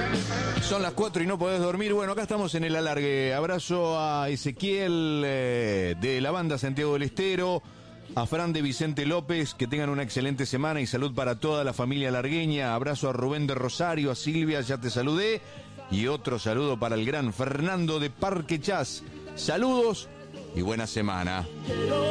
Son las 4 y no podés dormir. Bueno, acá estamos en el alargue. Abrazo a Ezequiel de la banda Santiago del Estero, a Fran de Vicente López, que tengan una excelente semana y salud para toda la familia largueña. Abrazo a Rubén de Rosario, a Silvia, ya te saludé. Y otro saludo para el gran Fernando de Parque Chas. Saludos y buena semana.